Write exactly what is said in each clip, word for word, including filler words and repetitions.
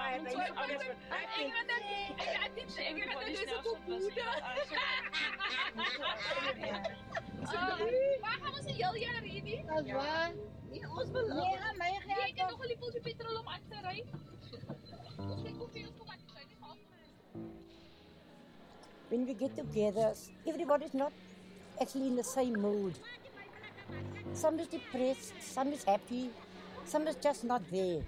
Waar gaan we ze heel jaar in? Dat is waar. Nee, ons belang. Nee, aan mij Nee, gaat ik heb het. nog een lippeltje petrol om aan te rijden. Kijk hoeveel het komt zijn. When we get together, everybody's not actually in the same mood. Some is depressed, some is happy, some is just not there.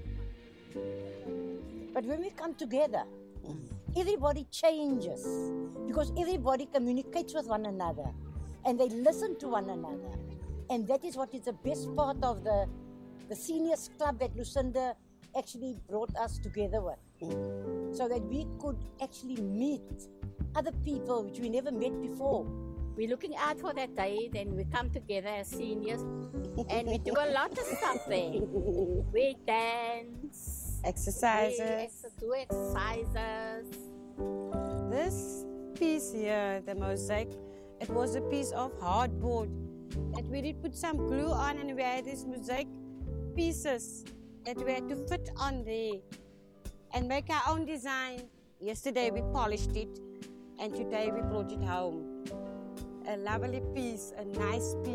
But when we come together, everybody changes because everybody communicates with one another and they listen to one another. And that is what is the best part of the, the seniors club that Lucinda actually brought us together with. So that we could actually meet other people which we never met before. We're looking out for that day, then we come together as seniors and we do a lot of stuff there. We dance, Exercises. we ex- do exercises. This piece here, the mosaic, it was a piece of hardboard that we did put some glue on, and we had these mosaic pieces that we had to fit on there and make our own design. Yesterday we polished it and today we brought it home. A lovely piece, a nice piece.